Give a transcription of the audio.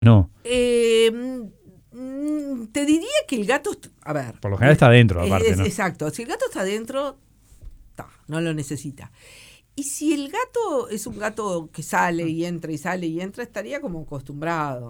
No, Te diría que el gato, a ver. por lo general está adentro, aparte, ¿no? Exacto, si el gato está adentro, no lo necesita. Y si el gato es un gato que sale y entra y sale y entra, estaría como acostumbrado.